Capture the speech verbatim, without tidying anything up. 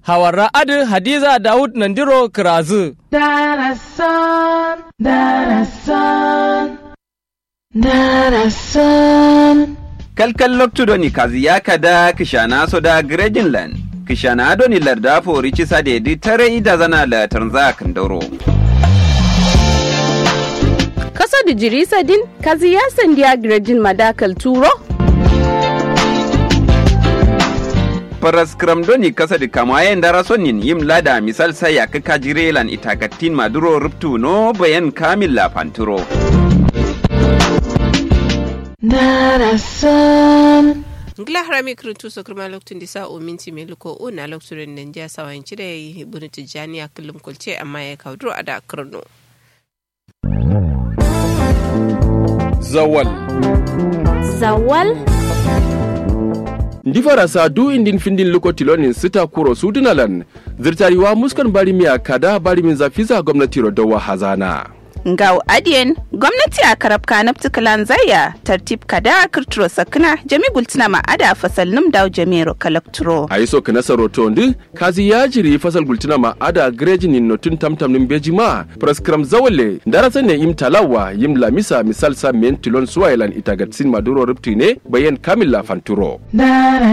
Hawara adu Hadiza Daud Nandiro Kirazu. Darasan, darasan, darasan. Kalkal loktu doni kazi ya kada kishana soda Grejinland. Kishana doni larda fori cisa da yadi tare ida zana la tanza kandoro. Kasa da jirisa din kazi ya sandiya Grejin madakal turo. Paras kramdoni kasa di kamayen darasonin yim lada misal saya ke kajirelan itakatin maduro ruptu no bayan kamil la panturo. Darasan. Ngla harami krutu so krama loktun disa o minti meluko o na lokturen nandiya sawan cire bunu tijani akulum kulce amma ya kaudro ada krno. Zawal. Zawal. Ndi farasa du indin findin luko tilonin sita kuro sudunalan zirtariwa muskan barimiya kada barimin zafiza gwamnati rodowa hazana. Ngau adiyen gwamnati a karabka naftukalan zaya tartib kada kirturo sakna jami gultina ma ada fasal num daw jamiro kalakturo. A yi so kana saroto ndi kazi ya jiri fasal gultina ma ada grejinin notun tamtam nin bejima praskram zawale darasa ne im talawa yim lamisa misal sa men tilon suwailan itagatsin maduro riptine bayan kamilla fanturo.